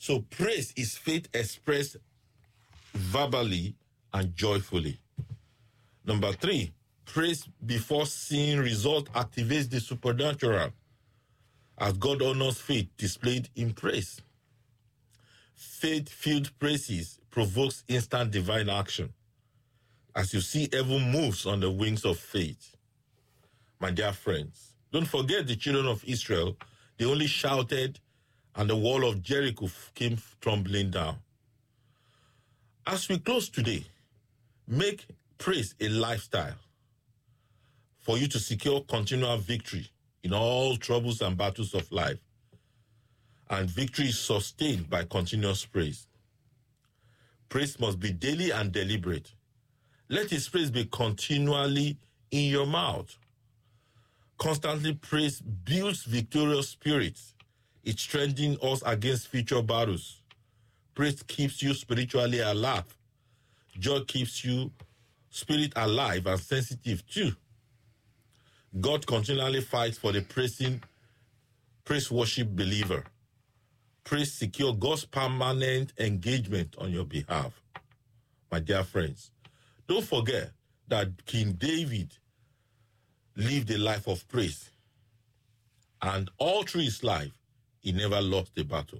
So praise is faith expressed verbally and joyfully. Number 3, praise before seeing result activates the supernatural, as God honors faith displayed in praise. Faith-filled praises provokes instant divine action, as you see heaven moves on the wings of faith. My dear friends, don't forget the children of Israel. They only shouted and the wall of Jericho came tumbling down. As we close today, make praise a lifestyle for you to secure continual victory in all troubles and battles of life. And victory is sustained by continuous praise. Praise must be daily and deliberate. Let his praise be continually in your mouth. Constantly praise builds victorious spirits. It strengthens us against future battles. Praise keeps you spiritually alive. Joy keeps you spirit alive and sensitive too. God continually fights for the praise worship believer. Praise secure God's permanent engagement on your behalf. My dear friends, don't forget that King David lived a life of praise. And all through his life, he never lost a battle.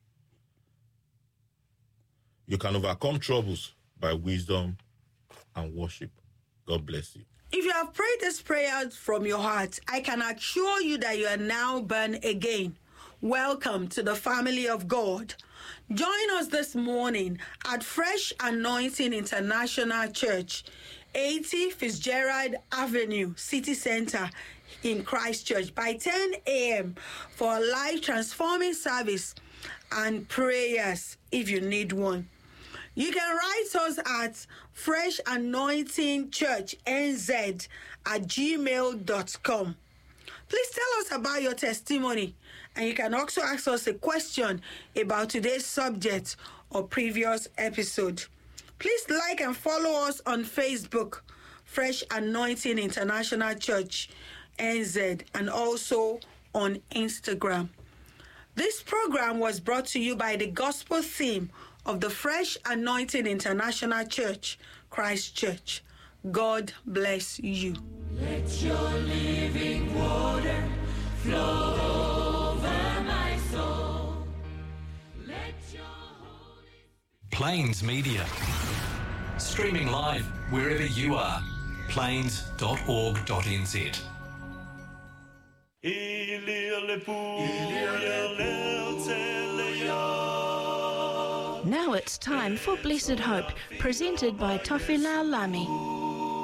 You can overcome troubles by wisdom and worship. God bless you. If you have prayed this prayer from your heart, I can assure you that you are now born again. Welcome to the family of God. Join us this morning at Fresh Anointing International Church, 80 Fitzgerald Avenue, City Center in Christchurch by 10 a.m. for a life transforming service and prayers if you need one. You can write us at freshanointingchurchnz@gmail.com. Please tell us about your testimony, and you can also ask us a question about today's subject or previous episode. Please like and follow us on Facebook, Fresh Anointing International Church, NZ, and also on Instagram. This program was brought to you by the gospel theme of the Fresh Anointing International Church, Christchurch. God bless you. Let your living water flow over my soul. Let your Holy Plains Media. Streaming live wherever you are. plains.org.nz. Now it's time for Blessed Hope, presented by Tawhilao Lami.